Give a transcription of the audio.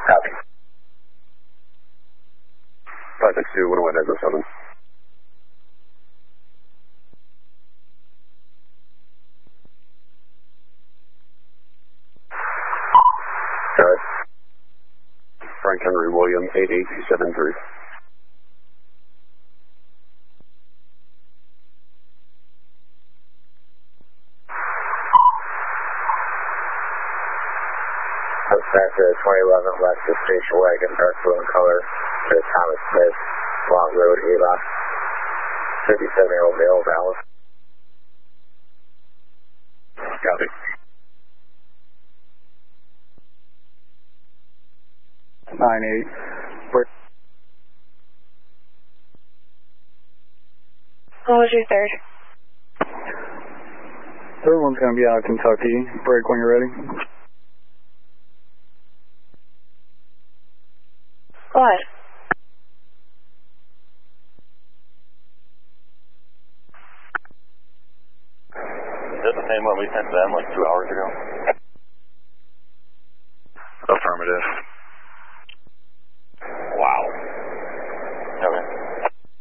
Copy. 562, 101, 7. Frank Henry William, 88273. Dispatch 2011 Lexus station wagon, dark blue in color, to Thomas Smith, Long Road, Ava. 57-year-old male, Dallas. Copy. 9-8. What was your third? Third one's going to be out of Kentucky. Break when you're ready. What? Is that the same one we sent them like 2 hours ago? Affirmative.